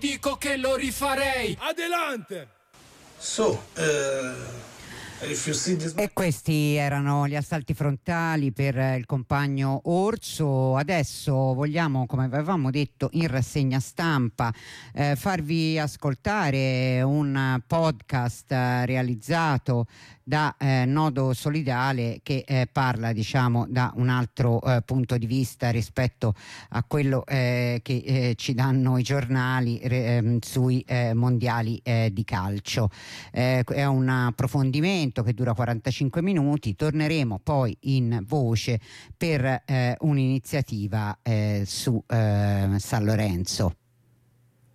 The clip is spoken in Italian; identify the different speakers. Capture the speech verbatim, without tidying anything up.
Speaker 1: Dico che lo rifarei.
Speaker 2: Adelante.
Speaker 3: So, uh...
Speaker 4: E questi erano gli assalti frontali per il compagno Orso. Adesso vogliamo, come avevamo detto in rassegna stampa, eh, farvi ascoltare un podcast eh, realizzato da eh, Nodo Solidale che eh, parla, diciamo, da un altro eh, punto di vista rispetto a quello eh, che eh, ci danno i giornali eh, sui eh, mondiali eh, di calcio. Eh, è un approfondimento che dura quarantacinque minuti. Torneremo poi in voce per eh, un'iniziativa eh, su eh, San Lorenzo.